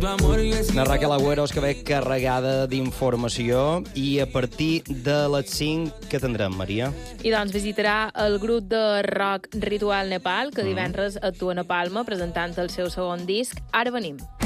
Una Raquel Agüeros que ve carregada d'informació i a partir de les 5 que tindrem, Maria? I doncs visitarà el grup de rock Ritual Nepal, que divendres actua a Palma presentant el seu segon disc. Ara venim.